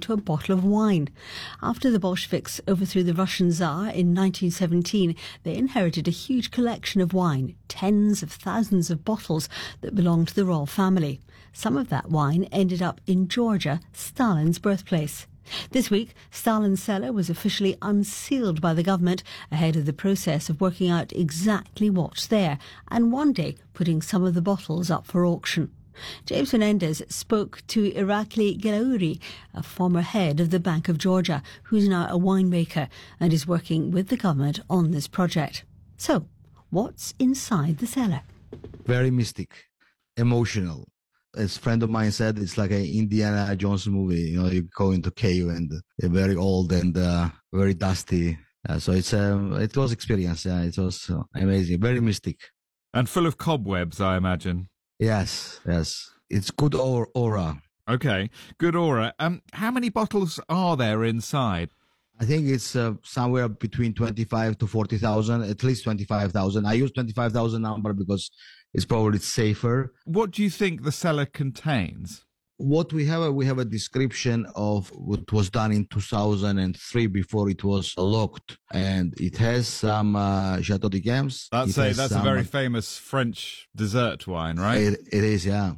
to a bottle of wine. After the Bolsheviks overthrew the Russian Tsar in 1917, they inherited a huge collection of wine, tens of thousands of bottles that belonged to the royal family. Some of that wine ended up in Georgia, Stalin's birthplace. This week, Stalin's cellar was officially unsealed by the government ahead of the process of working out exactly what's there and one day putting some of the bottles up for auction. James Menendez spoke to Irakli Gelauri, a former head of the Bank of Georgia, who's now a winemaker and is working with the government on this project. So, what's inside the cellar? Very mystic, emotional. As a friend of mine said, it's like an Indiana Jones movie. You know, you go into cave and very old and very dusty. So it was experience. Yeah, it was amazing, very mystic. And full of cobwebs, I imagine. Yes. It's good aura. Okay, good aura. How many bottles are there inside? I think it's somewhere between 25 to 40,000, at least 25,000. I use 25,000 number because it's probably safer. What do you think the cellar contains? What we have a description of what was done in 2003 before it was locked. And it has some Chateau de Games. That's a very famous French dessert wine, right? It is, yeah.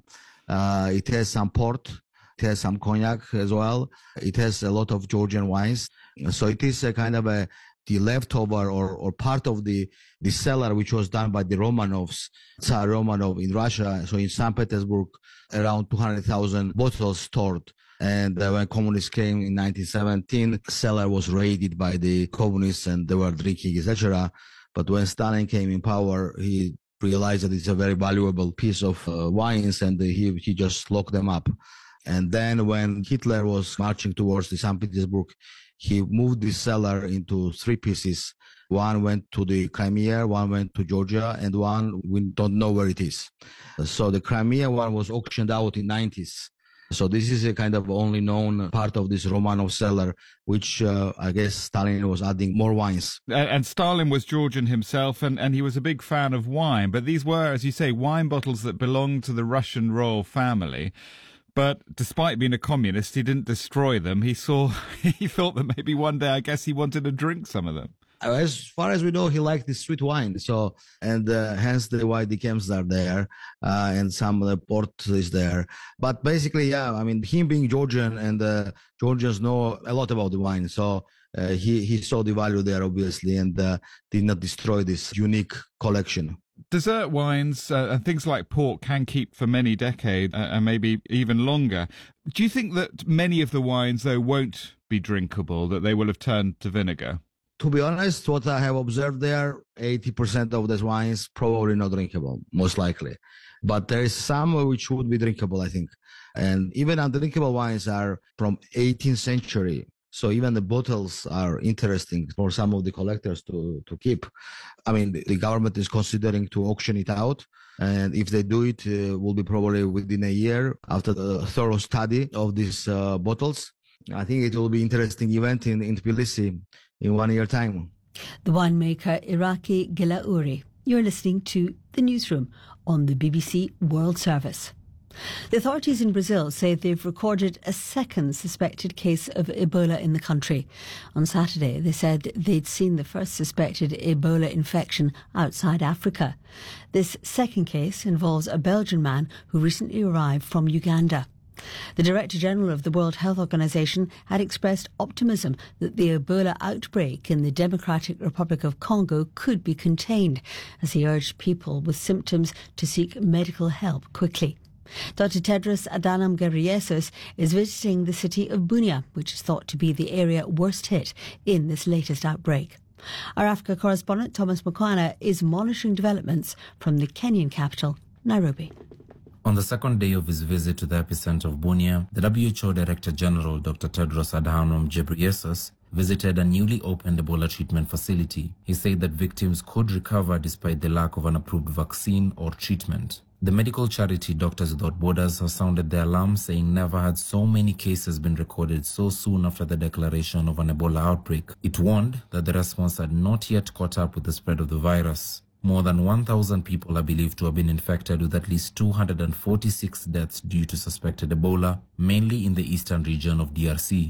It has some port. It has some cognac as well. It has a lot of Georgian wines. So it is a kind of the leftover or part of the cellar which was done by the Romanovs, Tsar Romanov in Russia. So in St. Petersburg, around 200,000 bottles stored. And when communists came in 1917, cellar was raided by the communists and they were drinking, etc. But when Stalin came in power, he realized that it's a very valuable piece of wines and he just locked them up. And then when Hitler was marching towards the St. Petersburg, he moved the cellar into three pieces. One went to the Crimea, one went to Georgia, and one we don't know where it is. So the Crimea one was auctioned out in 90s. So this is a kind of only known part of this Romanov cellar, which I guess Stalin was adding more wines. And Stalin was Georgian himself, and he was a big fan of wine. But these were, as you say, wine bottles that belonged to the Russian royal family. But despite being a communist, he didn't destroy them. He thought that maybe one day, I guess he wanted to drink some of them. As far as we know, he liked the sweet wine. So, and hence the wine decants are there, and some of the port is there. But basically, yeah, I mean, him being Georgian and Georgians know a lot about the wine. So he saw the value there, obviously, and did not destroy this unique collection. Dessert wines and things like port can keep for many decades and maybe even longer. Do you think that many of the wines, though, won't be drinkable, that they will have turned to vinegar? To be honest, what I have observed there, 80% of these wines probably not drinkable, most likely. But there is some which would be drinkable, I think. And even undrinkable wines are from 18th century. So even the bottles are interesting for some of the collectors to keep. I mean, the government is considering to auction it out. And if they do it, will be probably within a year after the thorough study of these bottles. I think it will be interesting event in Tbilisi in 1 year time. The winemaker Irakli Gelauri. You're listening to The Newsroom on the BBC World Service. The authorities in Brazil say they've recorded a second suspected case of Ebola in the country. On Saturday, they said they'd seen the first suspected Ebola infection outside Africa. This second case involves a Belgian man who recently arrived from Uganda. The Director General of the World Health Organization had expressed optimism that the Ebola outbreak in the Democratic Republic of Congo could be contained, as he urged people with symptoms to seek medical help quickly. Dr. Tedros Adhanom Ghebreyesus is visiting the city of Bunia, which is thought to be the area worst hit in this latest outbreak. Our Africa correspondent Thomas Mukwana is monitoring developments from the Kenyan capital, Nairobi. On the second day of his visit to the epicenter of Bunia, the WHO Director General Dr. Tedros Adhanom Ghebreyesus visited a newly opened Ebola treatment facility. He said that victims could recover despite the lack of an approved vaccine or treatment. The medical charity Doctors Without Borders has sounded the alarm, saying never had so many cases been recorded so soon after the declaration of an Ebola outbreak. It warned that the response had not yet caught up with the spread of the virus. More than 1,000 people are believed to have been infected, with at least 246 deaths due to suspected Ebola, mainly in the eastern region of DRC.